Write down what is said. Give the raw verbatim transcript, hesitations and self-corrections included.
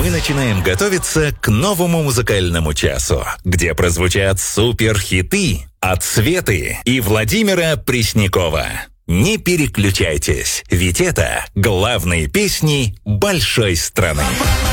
мы начинаем готовиться к новому музыкальному часу, где прозвучат суперхиты от Светы и Владимира Преснякова. Не переключайтесь, ведь это главные песни большой страны.